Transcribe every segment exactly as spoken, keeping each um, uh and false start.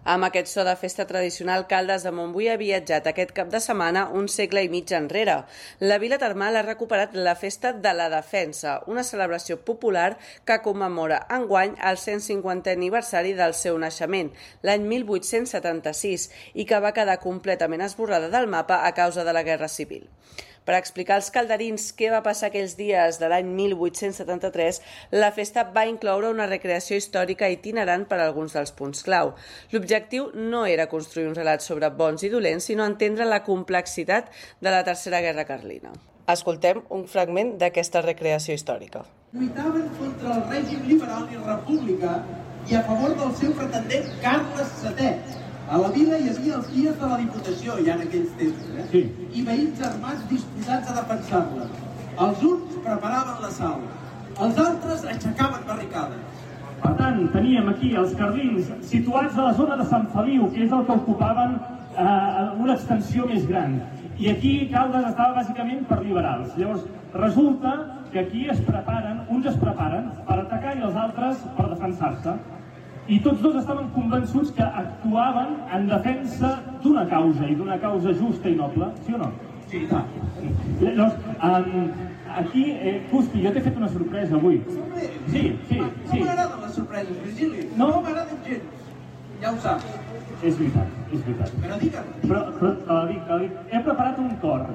Amb aquest so de festa tradicional, Caldes de Montbui ha viatjat aquest cap de setmana un segle i mig enrere. La vila termal ha recuperat la Festa de la Defensa, una celebració popular que commemora enguany el cent cinquantè aniversari del seu naixement, l'any mil vuit-cents setanta-sis, i que va quedar completament esborrada del mapa a causa de la Guerra Civil. Per explicar als calderins què va passar aquells dies de l'any mil vuit-cents setanta-tres, la festa va incloure una recreació històrica itinerant per a alguns dels punts clau. L'objectiu no era construir un relat sobre bons i dolents, sinó entendre la complexitat de la Tercera Guerra Carlina. Escoltem un fragment d'aquesta recreació històrica. Lluitaven contra el règim liberal i república i a favor del seu pretendent Carles setè. A la vila hi havia els guies de la Diputació, ja en aquells temps, eh? Sí. I veïns armats disposats a defensar-la. Els uns preparaven l'assalt, els altres aixecaven barricades. Per tant, teníem aquí els carlins situats a la zona de Sant Feliu, que és el que ocupaven eh, una extensió més gran. I aquí Caldes estava bàsicament per liberals. Llavors, resulta que aquí es preparen, uns es preparen per atacar i els altres per defensar-se. I tots dos estaven convençuts que actuaven en defensa d'una causa, i d'una causa justa i noble, sí o no? Sí, i tant. Llavors, um, aquí, eh, Cuspi, jo t'he fet una sorpresa avui. Sí, sí, sí. No m'agraden les sorpreses, Virgili. No? No m'agraden gens. Ja ho saps. És veritat, és veritat. Però digue'm. Però, però te la dic, te la dic. He preparat un cor.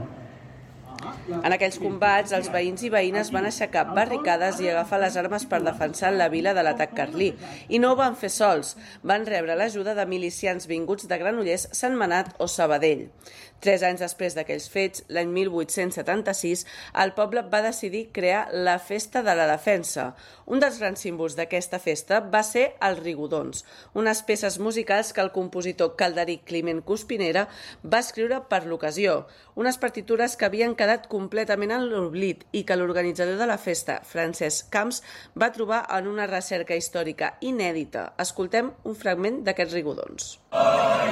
En aquells combats, els veïns i veïnes van aixecar barricades i agafar les armes per defensar la vila de l'atac carlí. I no ho van fer sols. Van rebre l'ajuda de milicians vinguts de Granollers, Sentmenat o Sabadell. Tres anys després d'aquells fets, l'any mil vuit-cents setanta-sis, el poble va decidir crear la Festa de la Defensa. Un dels grans símbols d'aquesta festa va ser els rigodons, unes peces musicals que el compositor calderí Climent Cuspinera va escriure per l'ocasió, unes partitures que havien quedat completament en l'oblit i que l'organitzador de la festa, Francesc Camps, va trobar en una recerca històrica inèdita. Escoltem un fragment d'aquests rigodons.